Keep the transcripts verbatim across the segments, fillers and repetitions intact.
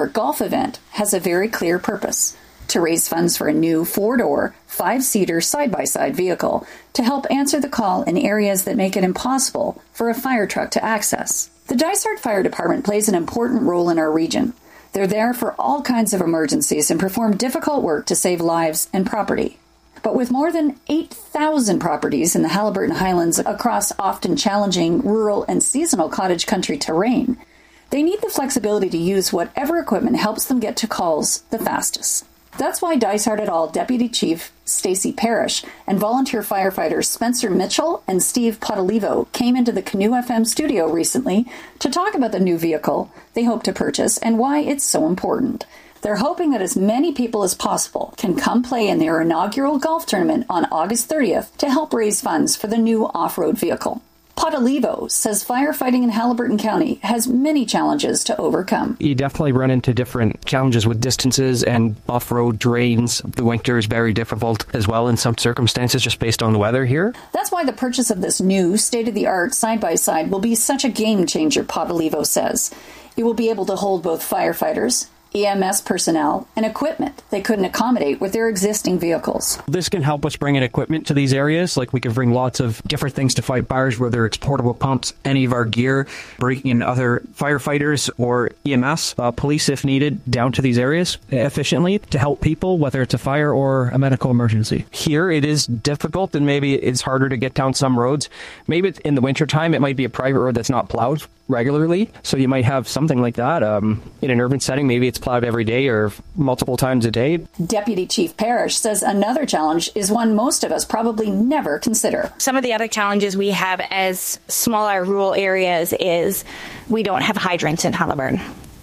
historic golf event has a very clear purpose: to raise funds for a new four-door, five-seater side-by-side vehicle to help answer the call in areas that make it impossible for a fire truck to access. The Dysart Fire Department plays an important role in our region. They're there for all kinds of emergencies and perform difficult work to save lives and property. But with more than eight thousand properties in the Haliburton Highlands across often challenging rural and seasonal cottage country terrain, they need the flexibility to use whatever equipment helps them get to calls the fastest. That's why Dysart et al. Deputy Chief Stacey Parrish and volunteer firefighters Spencer Mitchell and Steve Potalivo came into the Canoe F M studio recently to talk about the new vehicle they hope to purchase and why it's so important. They're hoping that as many people as possible can come play in their inaugural golf tournament on August thirtieth to help raise funds for the new off-road vehicle. Potalivo says firefighting in Haliburton County has many challenges to overcome. You definitely run into different challenges with distances and off-road terrains. The winter is very difficult as well in some circumstances just based on the weather here. That's why the purchase of this new state-of-the-art side-by-side will be such a game changer, Potalivo says. It will be able to hold both firefighters, E M S personnel, and equipment they couldn't accommodate with their existing vehicles. This can help us bring in equipment to these areas. Like we can bring lots of different things to fight fires, whether it's portable pumps, any of our gear, bringing in other firefighters or E M S, uh, police if needed, down to these areas efficiently to help people, whether it's a fire or a medical emergency. Here it is difficult and maybe it's harder to get down some roads. Maybe in the wintertime it might be a private road that's not plowed regularly, so you might have something like that. Um, in an urban setting, maybe it's plowed every day or multiple times a day. Deputy Chief Parrish says another challenge is one most of us probably never consider. Some of the other challenges we have as smaller rural areas is we don't have hydrants in Haliburton.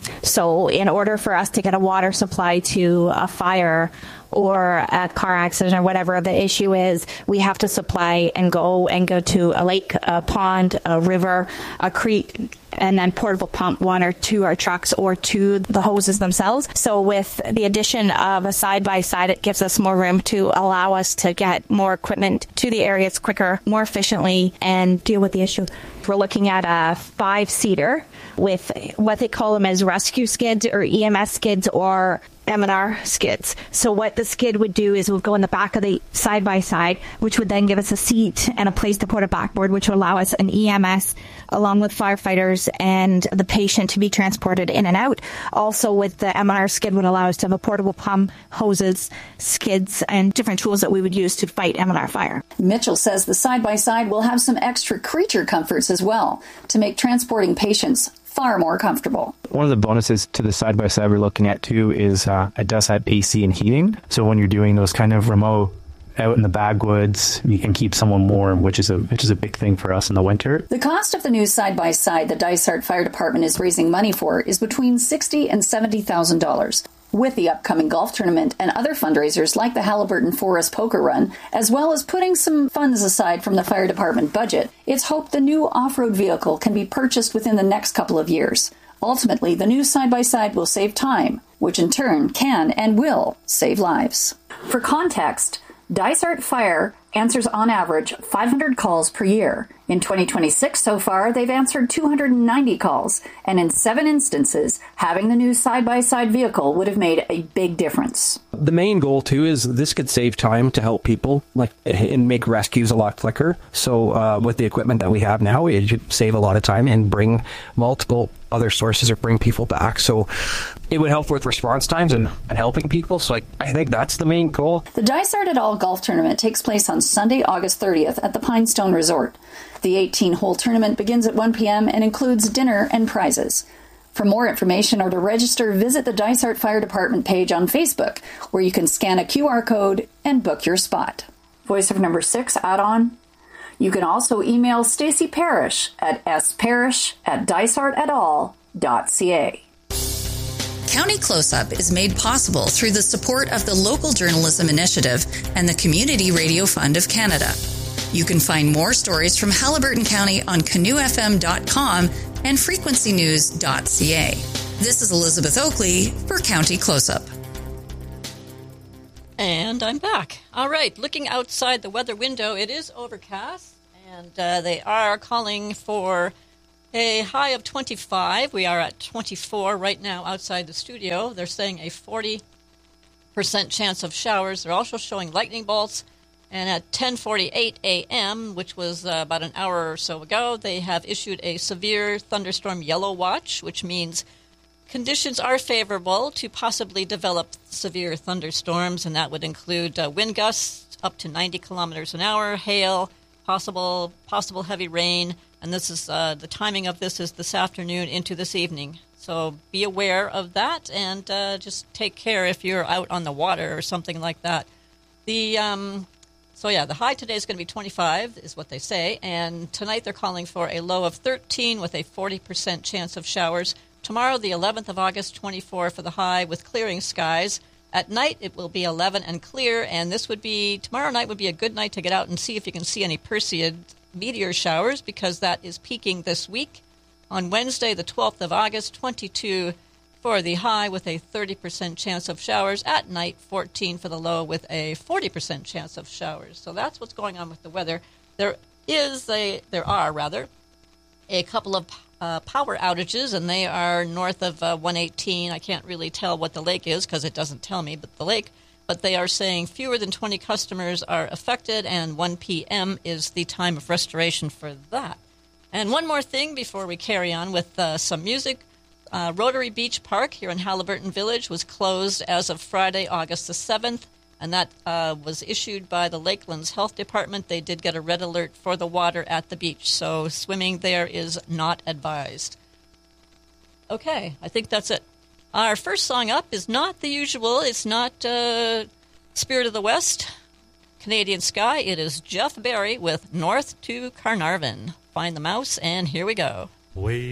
So in order for us to get a water supply to a fire or a car accident or whatever the issue is, we have to supply and go and go to a lake, a pond, a river, a creek, and then portable pump water to our trucks or to the hoses themselves. So with the addition of a side-by-side, it gives us more room to allow us to get more equipment to the areas quicker, more efficiently, and deal with the issue. We're looking at a five-seater with what they call them as rescue skids or E M S skids or M and R skids. So what the skid would do is it would go in the back of the side-by-side, which would then give us a seat and a place to put a backboard, which would allow us an E M S along with firefighters and the patient to be transported in and out. Also with the M and R skid would allow us to have a portable pump, hoses, skids, and different tools that we would use to fight M and R fire. Mitchell says the side-by-side will have some extra creature comforts as well to make transporting patients far more comfortable. One of the bonuses to the side-by-side we're looking at too is uh, it does have A C and heating. So when you're doing those kind of remote out in the backwoods, you can keep someone warm, which is a which is a big thing for us in the winter. The cost of the new side-by-side the Dysart Fire Department is raising money for is between sixty thousand dollars and seventy thousand dollars. With the upcoming golf tournament and other fundraisers like the Haliburton Forest Poker Run, as well as putting some funds aside from the fire department budget, it's hoped the new off-road vehicle can be purchased within the next couple of years. Ultimately, the new side-by-side will save time, which in turn can and will save lives. For context, Dysart Fire answers on average five hundred calls per year. In twenty twenty-six so far, they've answered two hundred ninety calls, and in seven instances, having the new side-by-side vehicle would have made a big difference. The main goal, too, is this could save time to help people like and make rescues a lot quicker. So uh, with the equipment that we have now, it should save a lot of time and bring multiple other sources or bring people back. So it would help with response times and, and helping people. So like, I think that's the main goal. The Dysart et al. Golf Tournament takes place on Sunday, August thirtieth at the Pinestone Resort. The eighteen-hole tournament begins at one p.m. and includes dinner and prizes. For more information or to register, visit the Dysart Fire Department page on Facebook, where you can scan a Q R code and book your spot. Voice of number six add-on. You can also email Stacey Parrish at sparish at dysart et al dot c a. County Close-Up is made possible through the support of the Local Journalism Initiative and the Community Radio Fund of Canada. You can find more stories from Haliburton County on canoe f m dot com and frequency news dot c a. This is Elizabeth Oakley for County Close-Up. And I'm back. All right, looking outside the weather window, it is overcast, and uh, they are calling for A high of twenty-five. We are at twenty-four right now outside the studio. They're saying a forty percent chance of showers. They're also showing lightning bolts. And at ten forty-eight a.m., which was uh, about an hour or so ago, they have issued a severe thunderstorm yellow watch, which means conditions are favorable to possibly develop severe thunderstorms, and that would include uh, wind gusts up to ninety kilometers an hour, hail, possible possible heavy rain, and this is uh, the timing of this is this afternoon into this evening. So be aware of that, and uh, just take care if you're out on the water or something like that. The um, So, yeah, the high today is going to be twenty-five, is what they say. And tonight they're calling for a low of thirteen with a forty percent chance of showers. Tomorrow, the eleventh of August, twenty-four for the high with clearing skies. At night, it will be eleven and clear. And this would be, tomorrow night would be a good night to get out and see if you can see any Perseid meteor showers, because that is peaking this week. On Wednesday, the twelfth of August, twenty-two for the high with a thirty percent chance of showers. At night, fourteen for the low with a forty percent chance of showers. So that's what's going on with the weather. There is a, there are rather, a couple of uh, power outages, and they are north of uh, one eighteen. I can't really tell what the lake is because it doesn't tell me, but the lake. But they are saying fewer than twenty customers are affected, and one p.m. is the time of restoration for that. And one more thing before we carry on with uh, some music. Uh, Rotary Beach Park here in Halliburton Village was closed as of Friday, August the seventh, and that uh, was issued by the Lakelands Health Department. They did get a red alert for the water at the beach, so swimming there is not advised. Okay, I think that's it. Our first song up is not the usual. It's not uh, Spirit of the West, Canadian Sky. It is Jeff Barry with North to Carnarvon. Find the mouse, and here we go. Way